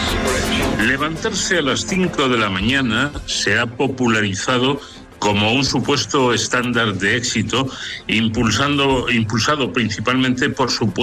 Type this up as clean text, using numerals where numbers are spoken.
Levantarse a las 5 de la mañana se ha popularizado como un supuesto estándar de éxito, impulsado principalmente por